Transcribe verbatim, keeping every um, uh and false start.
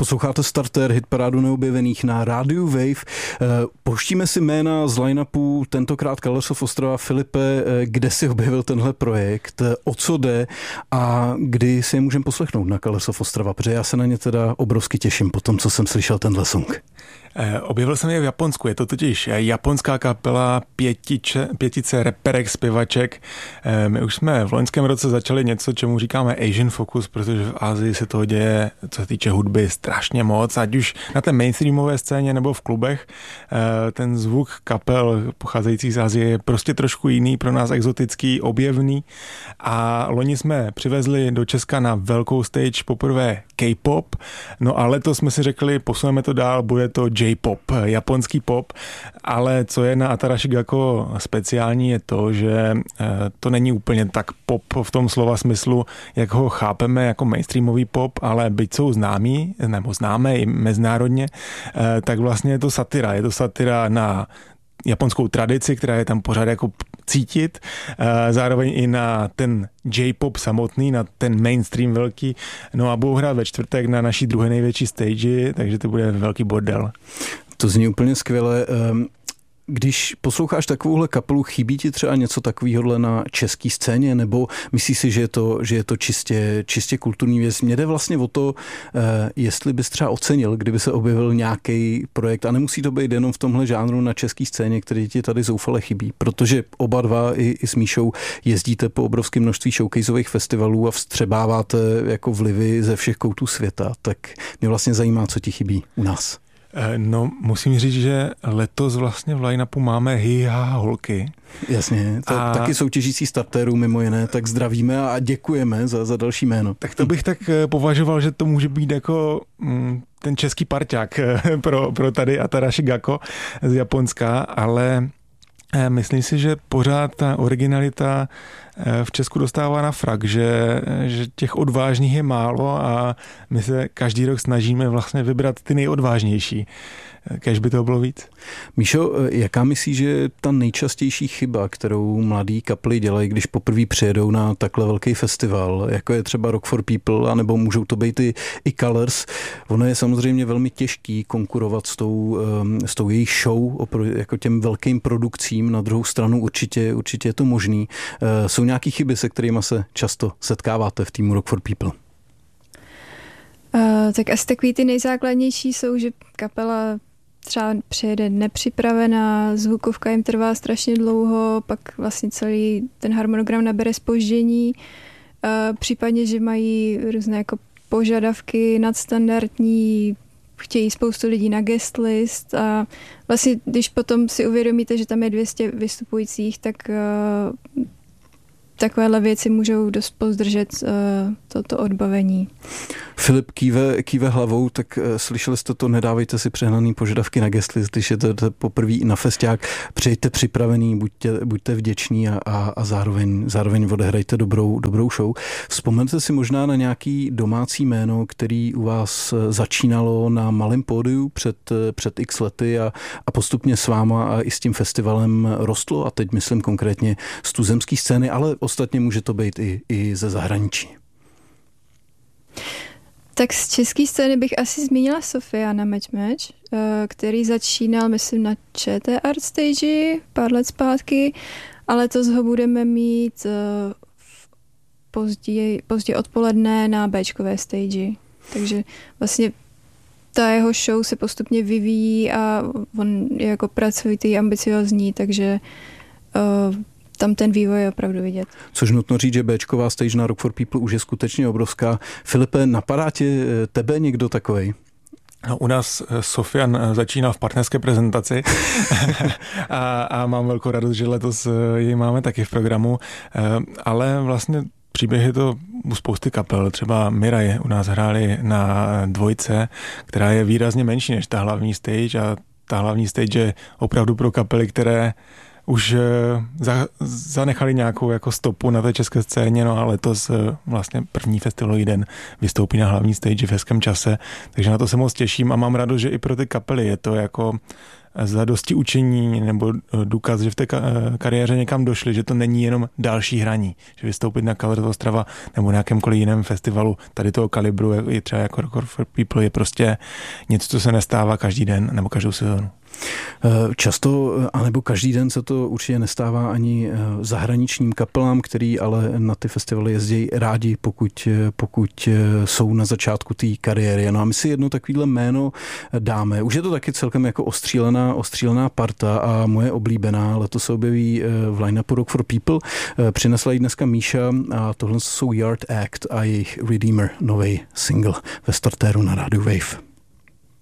Posloucháte Starter, hitparádu neobjevených na rádiu Wave. Pouštíme si jména z line-upu, tentokrát Colors of Ostrava. Filipe, kde si objevil tenhle projekt, o co jde a kdy si je můžeme poslechnout na Colors of Ostrava, protože já se na ně teda obrovsky těším po tom, co jsem slyšel tenhle song. Objevil jsem je v Japonsku, je to totiž japonská kapela pětiče, pětice reperek, zpěvaček. My už jsme v loňském roce začali něco, čemu říkáme Asian Focus, protože v Asii se toho děje, co se týče hudby, strašně moc, ať už na té mainstreamové scéně nebo v klubech. Ten zvuk kapel pocházejících z Asie je prostě trošku jiný, pro nás exotický, objevný a loni jsme přivezli do Česka na velkou stage poprvé K-pop, no a letos jsme si řekli, posuneme to dál, bude to J-pop, japonský pop, ale co je na Atarashi Gakko speciální je to, že to není úplně tak pop v tom slova smyslu, jak ho chápeme jako mainstreamový pop, ale byť jsou známí, nebo známe i mezinárodně, tak vlastně je to satira, je to satira na japonskou tradici, která je tam pořád jako cítit, zároveň i na ten J-pop samotný, na ten mainstream velký. No a budou hrát ve čtvrtek na naší druhé největší stage, takže to bude velký bordel. To zní úplně skvěle. Když posloucháš takovouhle kapelu, chybí ti třeba něco takového na české scéně, nebo myslíš si, že je to, že je to čistě, čistě kulturní věc? Mně jde vlastně o to, jestli bys třeba ocenil, kdyby se objevil nějaký projekt, a nemusí to být jenom v tomhle žánru na české scéně, který ti tady zoufale chybí, protože oba dva i, i s Míšou jezdíte po obrovském množství showcaseových festivalů a vstřebáváte jako vlivy ze všech koutů světa, tak mě vlastně zajímá, co ti chybí u nás. No, musím říct, že letos vlastně v line-upu máme Hi-ha holky. Jasně, to a... taky soutěžící starterů mimo jiné, tak zdravíme a děkujeme za, za další jméno. Tak to bych tak považoval, že to může být jako mm, ten český parťák pro, pro tady Atarashi Gakko z Japonska, ale myslím si, že pořád ta originalita v Česku dostává na frak, že, že těch odvážných je málo a my se každý rok snažíme vlastně vybrat ty nejodvážnější. Kéž by toho bylo víc. Míšo, jaká myslíš, že je ta nejčastější chyba, kterou mladí kapely dělají, když poprvé přijedou na takhle velký festival, jako je třeba Rock for People, anebo můžou to být i, i Colors? Ono je samozřejmě velmi těžký konkurovat s tou, s tou jejich show, jako těm velkým produkcím. Na druhou stranu určitě, určitě je to možný. Jsou nějaké chyby, se kterými se často setkáváte v týmu Rock for People? Uh, tak asi takový ty nejzákladnější jsou, že kapela třeba přijede nepřipravená, zvukovka jim trvá strašně dlouho, pak vlastně celý ten harmonogram nabere zpoždění, uh, případně, že mají různé jako požadavky nadstandardní, chtějí spoustu lidí na guest list a vlastně, když potom si uvědomíte, že tam je dvě stě vystupujících, tak uh, takovéhle věci můžou dost pozdržet uh, toto odbavení. Filip kýve, kýve hlavou, tak uh, slyšeli jste to, nedávejte si přehnaný požadavky na guest list, když jdete poprvé na festiák, přijďte připravený, buďte, buďte vděční a, a, a zároveň, zároveň odehrajte dobrou, dobrou show. Vzpomeňte si možná na nějaký domácí jméno, který u vás začínalo na malém pódiu před, před x lety a, a postupně s váma a i s tím festivalem rostlo, a teď myslím konkrétně z tuzemské scény, ale ostatně může to být i, i ze zahraničí. Tak z české scény bych asi zmínila Sofiana Match Match, který začínal, myslím, na ČT Art Stage pár let zpátky, ale to ho budeme mít pozdě, pozdě odpoledne na Bčkové stage. Takže vlastně ta jeho show se postupně vyvíjí a on je jako pracovitý, ambiciozní, takže uh, tam ten vývoj je opravdu vidět. Což nutno říct, že Bčková stage na Rock for People už je skutečně obrovská. Filipe, napadá tě tebe někdo takovej? No, u nás Sofian začíná v partnerské prezentaci a, a mám velkou radost, že letos ji máme taky v programu, ale vlastně příběh je to u spousty kapel. Třeba Miraje u nás hráli na dvojce, která je výrazně menší než ta hlavní stage a ta hlavní stage je opravdu pro kapely, které už za, zanechali nějakou jako stopu na té české scéně, no a letos vlastně první festivalový den vystoupí na hlavní stage v hezkém čase, takže na to se moc těším a mám radost, že i pro ty kapely je to jako za dosti učení nebo důkaz, že v té kariéře někam došli, že to není jenom další hraní, že vystoupit na Colors Ostrava nebo na jakémkoliv jiném festivalu tady toho kalibru, je třeba jako Record for People, je prostě něco, co se nestává každý den nebo každou sezónu. Často, anebo každý den se to určitě nestává ani zahraničním kapelám, který ale na ty festivaly jezdí rádi, pokud, pokud jsou na začátku té kariéry. No a my si jedno takovýhle jméno dáme. Už je to taky celkem jako ostřílená, ostřílená parta a moje oblíbená. Letos se objeví v line-upu Rock for People. Přinesla ji dneska Míša a tohle jsou Yard Act a jejich Redeemer, nový single ve startéru na rádiu Wave.